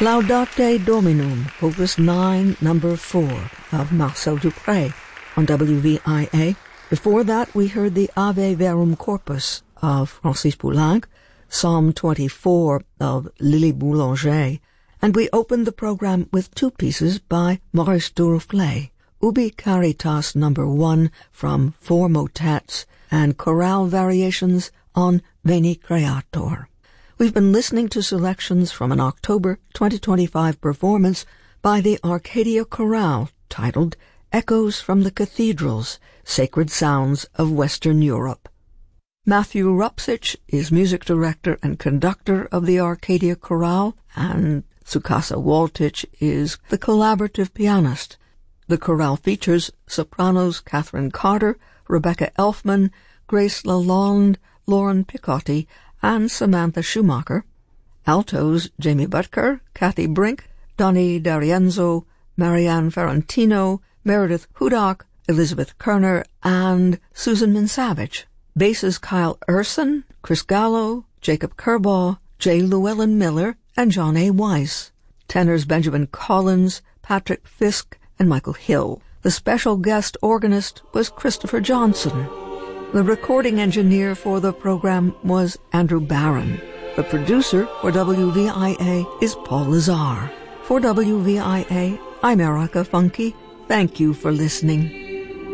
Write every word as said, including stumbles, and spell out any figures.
Laudate Dominum, Opus nine, number four, of Marcel Dupré on W V I A. Before that, we heard the Ave Verum Corpus of Francis Poulenc, Psalm twenty-four of Lily Boulanger, and we opened the program with two pieces by Maurice Duruflé, Ubi Caritas number one from four motets, and chorale variations on Veni Creator. We've been listening to selections from an October twenty twenty-five performance by the Arcadia Chorale titled Echoes from the Cathedrals, Sacred Sounds of Western Europe. Matthew Rupsich is music director and conductor of the Arcadia Chorale, and Tsukasa Waltich is the collaborative pianist. The chorale features sopranos Catherine Carter, Rebecca Elfman, Grace Lalonde, Lauren Picotti, and Samantha Schumacher, altos Jamie Butker, Kathy Brink, Donnie D'Arienzo, Marianne Ferrantino, Meredith Hudak, Elizabeth Kerner, and Susan Minsavage. Basses Kyle Urson, Chris Gallo, Jacob Kerbaugh, J. Llewellyn Miller, and John A. Weiss. Tenors Benjamin Collins, Patrick Fisk, and Michael Hill. The special guest organist was Christopher Johnson. The recording engineer for the program was Andrew Barron. The producer for W V I A is Paul Lazar. For W V I A, I'm Erica Funke. Thank you for listening.